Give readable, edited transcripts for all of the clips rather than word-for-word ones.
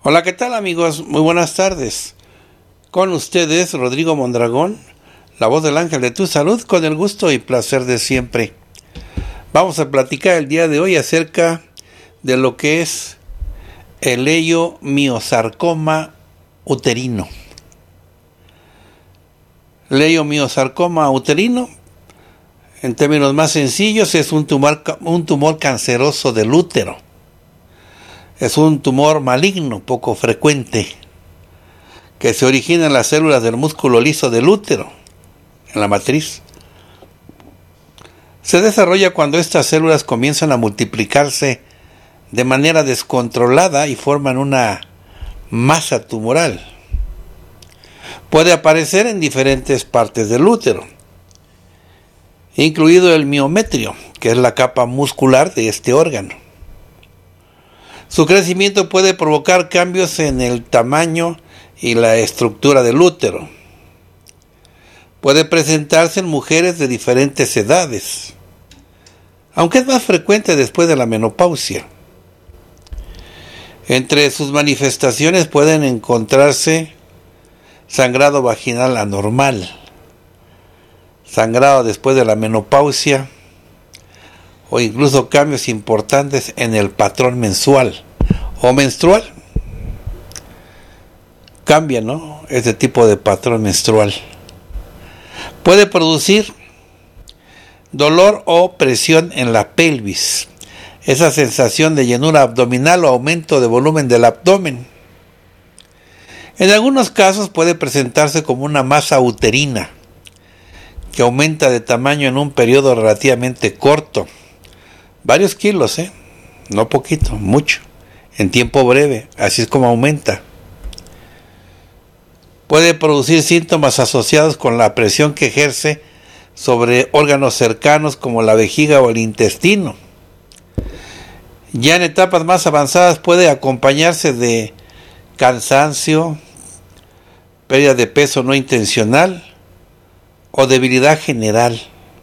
Hola, ¿qué tal amigos? Muy buenas tardes. Con ustedes, Rodrigo Mondragón, la voz del ángel de tu salud, con el gusto y placer de siempre. Vamos a platicar el día de hoy acerca de lo que es el leiomiosarcoma uterino. Leiomiosarcoma uterino, en términos más sencillos, es un tumor canceroso del útero. Es un tumor maligno, poco frecuente, que se origina en las células del músculo liso del útero, en la matriz. Se desarrolla cuando estas células comienzan a multiplicarse de manera descontrolada y forman una masa tumoral. Puede aparecer en diferentes partes del útero, incluido el miometrio, que es la capa muscular de este órgano. Su crecimiento puede provocar cambios en el tamaño y la estructura del útero. Puede presentarse en mujeres de diferentes edades, aunque es más frecuente después de la menopausia. Entre sus manifestaciones pueden encontrarse sangrado vaginal anormal, sangrado después de la menopausia, o incluso cambios importantes en el patrón mensual o menstrual. Cambia, ¿no?, este tipo de patrón menstrual. Puede producir dolor o presión en la pelvis, esa sensación de llenura abdominal o aumento de volumen del abdomen. En algunos casos puede presentarse como una masa uterina que aumenta de tamaño en un periodo relativamente corto. Varios kilos, no poquito, mucho, en tiempo breve, así es como aumenta. Puede producir síntomas asociados con la presión que ejerce sobre órganos cercanos como la vejiga o el intestino. Ya en etapas más avanzadas puede acompañarse de cansancio, pérdida de peso no intencional o debilidad general.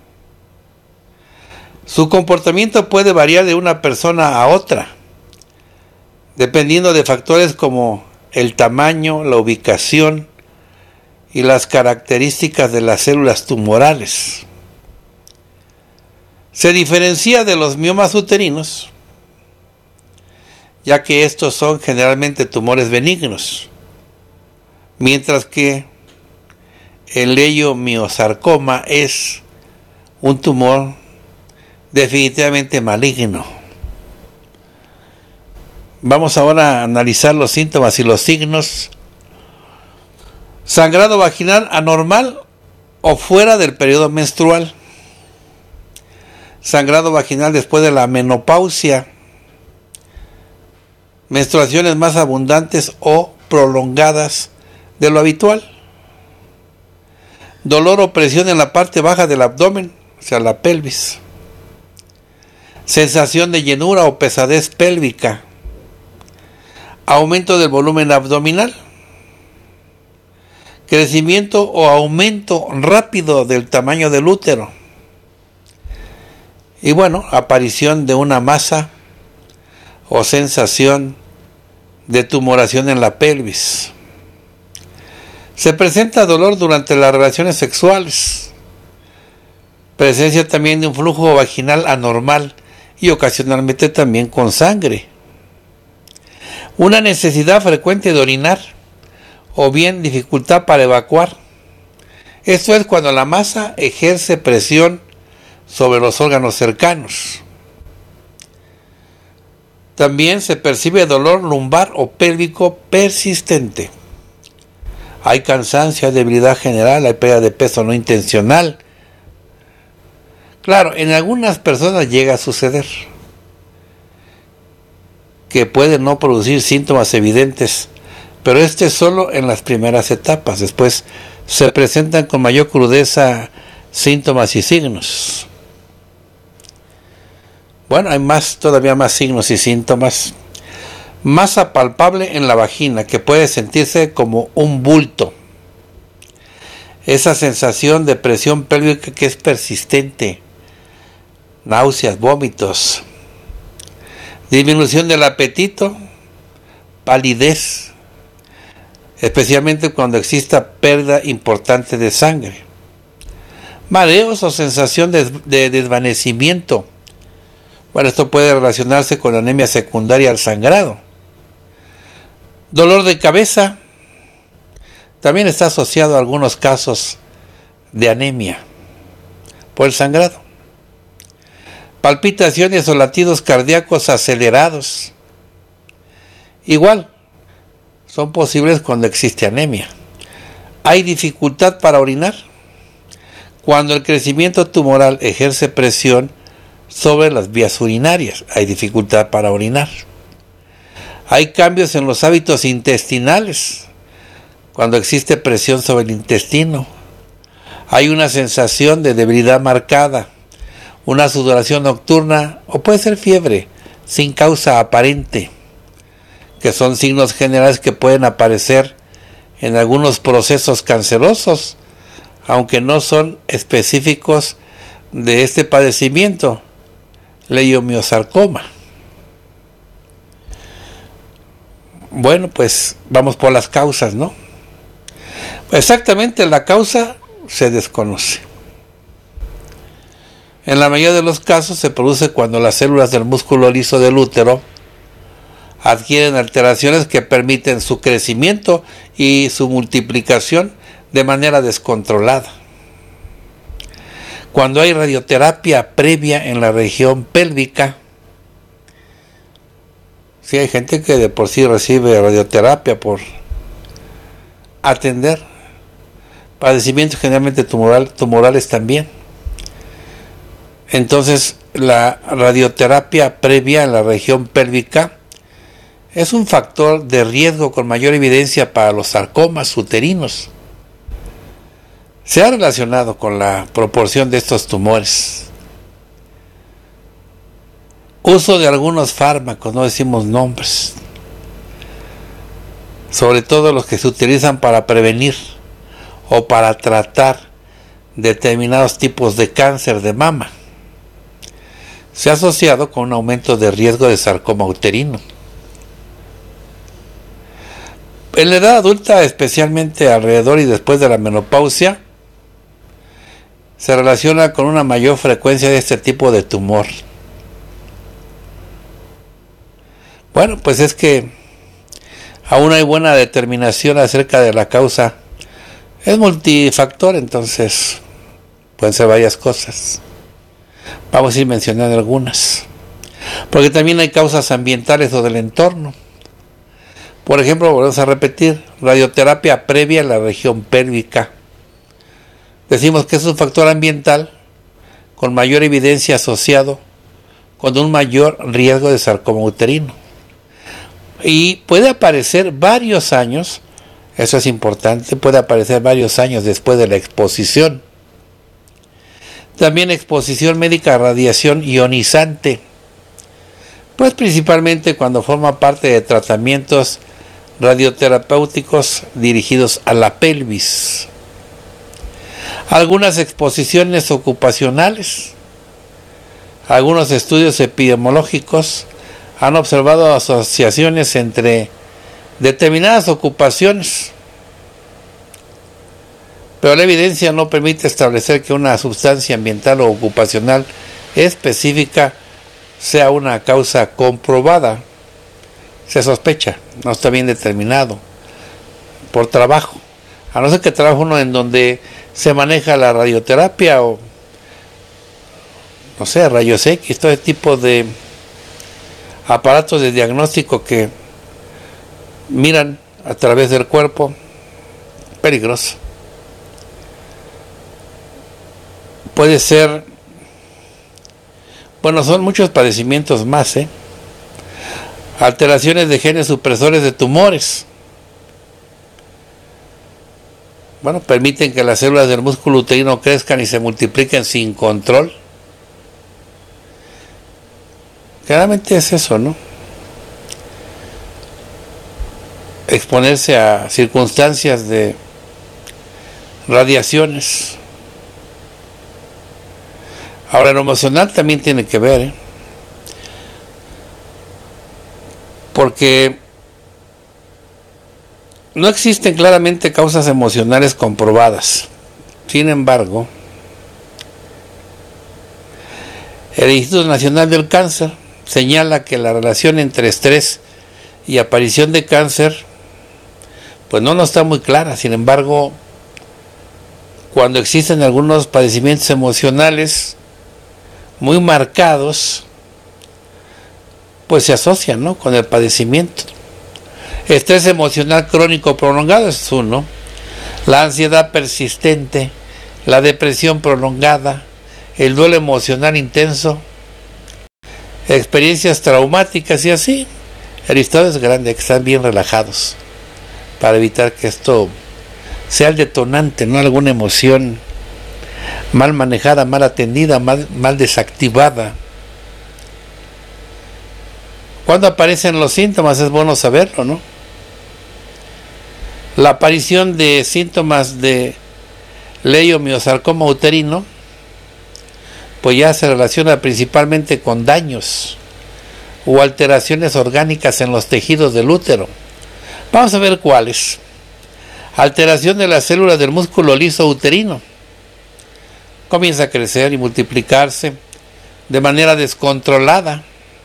Su comportamiento puede variar de una persona a otra, dependiendo de factores como el tamaño, la ubicación y las características de las células tumorales. Se diferencia de los miomas uterinos, ya que estos son generalmente tumores benignos, mientras que el leiomiosarcoma es un tumor definitivamente maligno. Vamos ahora a analizar los síntomas y los signos. Sangrado vaginal anormal o fuera del periodo menstrual. Sangrado vaginal después de la menopausia. Menstruaciones más abundantes o prolongadas de lo habitual. Dolor o presión en la parte baja del abdomen, o sea, la pelvis. Sensación de llenura o pesadez pélvica. Aumento del volumen abdominal. Crecimiento o aumento rápido del tamaño del útero. Y bueno, aparición de una masa o sensación de tumoración en la pelvis. Se presenta dolor durante las relaciones sexuales. Presencia también de un flujo vaginal anormal y ocasionalmente también con sangre. Una necesidad frecuente de orinar o bien dificultad para evacuar. Esto es cuando la masa ejerce presión sobre los órganos cercanos. También se percibe dolor lumbar o pélvico persistente. Hay cansancio, hay debilidad general, hay pérdida de peso no intencional. Claro, en algunas personas llega a suceder que puede no producir síntomas evidentes, pero este es solo en las primeras etapas. Después se presentan con mayor crudeza síntomas y signos. Bueno, hay todavía más signos y síntomas. Masa palpable en la vagina que puede sentirse como un bulto. Esa sensación de presión pélvica que es persistente. Náuseas, vómitos. Disminución del apetito palidez, especialmente cuando exista pérdida importante de sangre, mareos o sensación de desvanecimiento. Bueno, esto puede relacionarse con anemia secundaria al sangrado. Dolor de cabeza también está asociado a algunos casos de anemia por el sangrado. Palpitaciones o latidos cardíacos acelerados, igual, son posibles cuando existe anemia. Hay dificultad para orinar cuando el crecimiento tumoral ejerce presión sobre las vías urinarias. Hay dificultad para orinar. Hay cambios en los hábitos intestinales cuando existe presión sobre el intestino. Hay una sensación de debilidad marcada, una sudoración nocturna o puede ser fiebre sin causa aparente, que son signos generales que pueden aparecer en algunos procesos cancerosos, aunque no son específicos de este padecimiento, leiomiosarcoma. Bueno, pues vamos por las causas, ¿no? Exactamente la causa se desconoce. En la mayoría de los casos se produce cuando las células del músculo liso del útero adquieren alteraciones que permiten su crecimiento y su multiplicación de manera descontrolada. Cuando hay radioterapia previa en la región pélvica, sí hay gente que de por sí recibe radioterapia por atender padecimientos generalmente tumorales también. Entonces, la radioterapia previa en la región pélvica es un factor de riesgo con mayor evidencia para los sarcomas uterinos. Se ha relacionado con la proporción de estos tumores. Uso de algunos fármacos, no decimos nombres, sobre todo los que se utilizan para prevenir o para tratar determinados tipos de cáncer de mama. Se ha asociado con un aumento de riesgo de sarcoma uterino. En la edad adulta, especialmente alrededor y después de la menopausia, se relaciona con una mayor frecuencia de este tipo de tumor. Bueno, pues es que aún hay buena determinación acerca de la causa. Es multifactor, entonces pueden ser varias cosas. Vamos a ir mencionando algunas. Porque también hay causas ambientales o del entorno. Por ejemplo, volvemos a repetir, radioterapia previa en la región pélvica. Decimos que es un factor ambiental con mayor evidencia asociado con un mayor riesgo de sarcoma uterino. Y puede aparecer varios años, eso es importante, puede aparecer varios años después de la exposición. También exposición médica a radiación ionizante, pues principalmente cuando forma parte de tratamientos radioterapéuticos dirigidos a la pelvis. Algunas exposiciones ocupacionales. Algunos estudios epidemiológicos han observado asociaciones entre determinadas ocupaciones, pero la evidencia no permite establecer que una sustancia ambiental o ocupacional específica sea una causa comprobada. Se sospecha, no está bien determinado por trabajo, a no ser que trabaje uno en donde se maneja la radioterapia o no sé, rayos X, todo tipo de aparatos de diagnóstico que miran a través del cuerpo. Peligroso. Puede ser, bueno, son muchos padecimientos más, alteraciones de genes supresores de tumores. Bueno, permiten que las células del músculo uterino crezcan y se multipliquen sin control. Claramente es eso, ¿no? Exponerse a circunstancias de radiaciones. Ahora, lo emocional también tiene que ver, porque No existen claramente causas emocionales comprobadas. Sin embargo, el Instituto Nacional del Cáncer señala que la relación entre estrés y aparición de cáncer pues no está muy clara. Sin embargo, cuando existen algunos padecimientos emocionales muy marcados, pues se asocian, ¿no?, con el padecimiento. Estrés emocional crónico prolongado es uno, la ansiedad persistente, la depresión prolongada, el duelo emocional intenso, experiencias traumáticas y así. El listado es grande, que están bien relajados para evitar que esto sea el detonante, no alguna emoción mal manejada, mal atendida, mal desactivada. ¿Cuándo aparecen los síntomas? Es bueno saberlo, ¿no? La aparición de síntomas de leiomiosarcoma uterino pues ya se relaciona principalmente con daños o alteraciones orgánicas en los tejidos del útero. Vamos a ver cuáles. Alteración de las células del músculo liso uterino. Comienza a crecer y multiplicarse de manera descontrolada.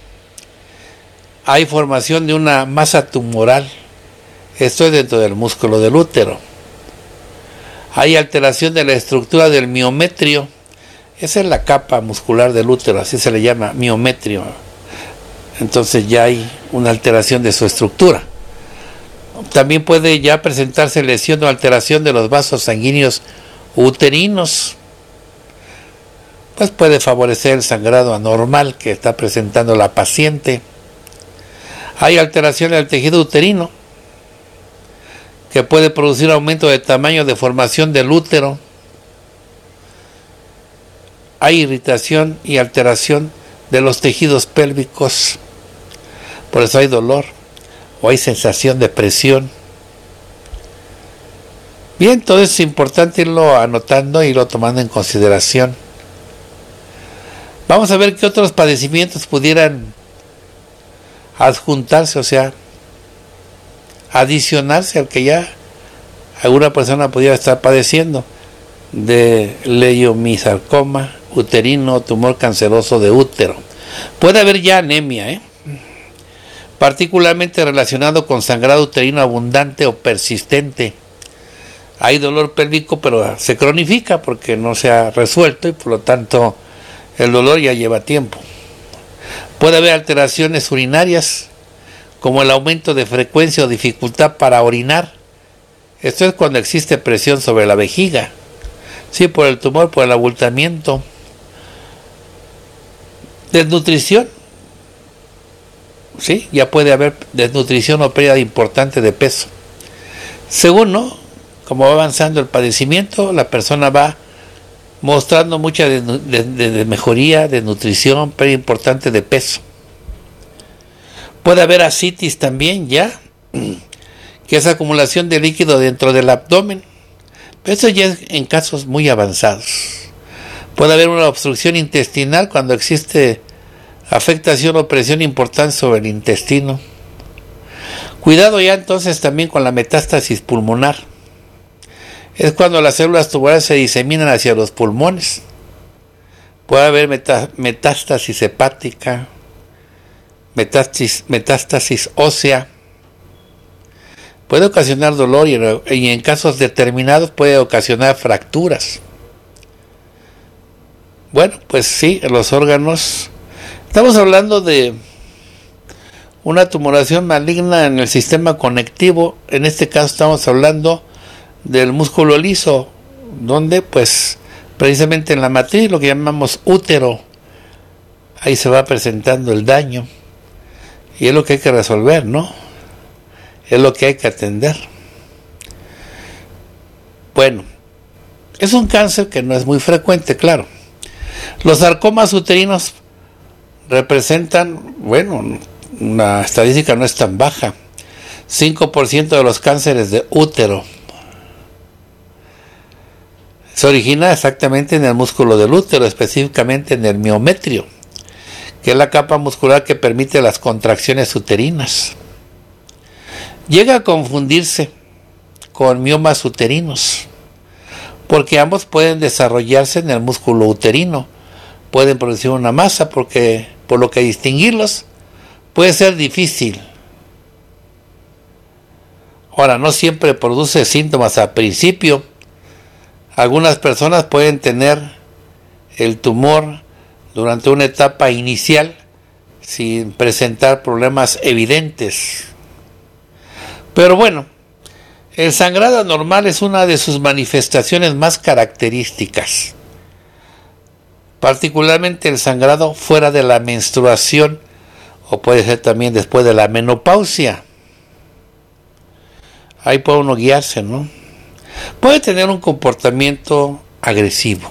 Hay formación de una masa tumoral. Esto es dentro del músculo del útero. Hay alteración de la estructura del miometrio. Esa es la capa muscular del útero, así se le llama, miometrio. Entonces ya hay una alteración de su estructura. También puede ya presentarse lesión o alteración de los vasos sanguíneos uterinos. Pues puede favorecer el sangrado anormal que está presentando la paciente. Hay alteración del tejido uterino que puede producir aumento de tamaño, deformación del útero. Hay irritación y alteración de los tejidos pélvicos. Por eso hay dolor o hay sensación de presión. Bien, todo es importante irlo anotando y irlo tomando en consideración. Vamos a ver qué otros padecimientos pudieran adjuntarse, o sea, adicionarse al que ya alguna persona pudiera estar padeciendo de leiomiosarcoma uterino, tumor canceroso de útero. Puede haber ya anemia, particularmente relacionado con sangrado uterino abundante o persistente. Hay dolor pélvico, pero se cronifica porque no se ha resuelto y por lo tanto el dolor ya lleva tiempo. Puede haber alteraciones urinarias, como el aumento de frecuencia o dificultad para orinar. Esto es cuando existe presión sobre la vejiga. Sí, por el tumor, por el abultamiento. Desnutrición. Sí, ya puede haber desnutrición o pérdida importante de peso. Según, ¿no?, como va avanzando el padecimiento, la persona va mostrando mucha de mejoría, de nutrición, pérdida importante de peso. Puede haber ascitis también ya, que es acumulación de líquido dentro del abdomen. Pero eso ya es en casos muy avanzados. Puede haber una obstrucción intestinal cuando existe afectación o presión importante sobre el intestino. Cuidado ya entonces también con la metástasis pulmonar. Es cuando las células tumorales se diseminan hacia los pulmones. Puede haber metástasis hepática, metástasis ósea. Puede ocasionar dolor y en casos determinados puede ocasionar fracturas. Bueno, pues sí, en los órganos. Estamos hablando de una tumoración maligna en el sistema conectivo. En este caso estamos hablando del músculo liso, donde pues precisamente en la matriz, lo que llamamos útero, ahí se va presentando el daño. Y es lo que hay que resolver, ¿no? Es lo que hay que atender. Bueno, es un cáncer que no es muy frecuente, claro. Los sarcomas uterinos representan, bueno, una estadística no es tan baja, 5% de los cánceres de útero. Se origina exactamente en el músculo del útero, específicamente en el miometrio, que es la capa muscular que permite las contracciones uterinas. Llega a confundirse con miomas uterinos, porque ambos pueden desarrollarse en el músculo uterino, pueden producir una masa, porque por lo que distinguirlos puede ser difícil. Ahora, no siempre produce síntomas al principio. Algunas personas pueden tener el tumor durante una etapa inicial sin presentar problemas evidentes. Pero bueno, el sangrado anormal es una de sus manifestaciones más características, particularmente el sangrado fuera de la menstruación, o puede ser también después de la menopausia. Ahí puede uno guiarse, ¿no? Puede tener un comportamiento agresivo.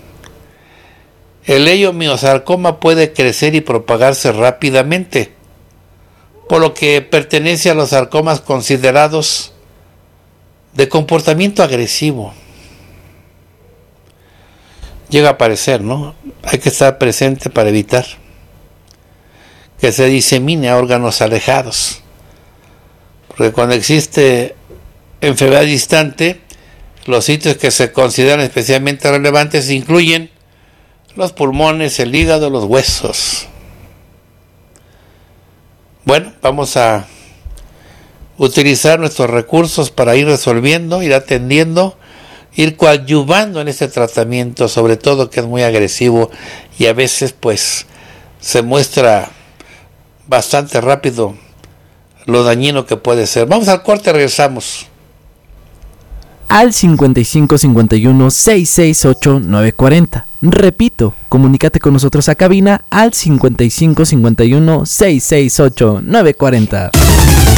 El leiomiosarcoma puede crecer y propagarse rápidamente, por lo que pertenece a los sarcomas considerados de comportamiento agresivo. Llega a aparecer, ¿no? Hay que estar presente para evitar que se disemine a órganos alejados. Porque cuando existe enfermedad distante, los sitios que se consideran especialmente relevantes incluyen los pulmones, el hígado, los huesos. Bueno, vamos a utilizar nuestros recursos para ir resolviendo, ir atendiendo, ir coadyuvando en este tratamiento, sobre todo que es muy agresivo y a veces pues se muestra bastante rápido lo dañino que puede ser. Vamos al corte, regresamos. Al 55 51 668 940. Repito, comunícate con nosotros a cabina al 55 51 668 940.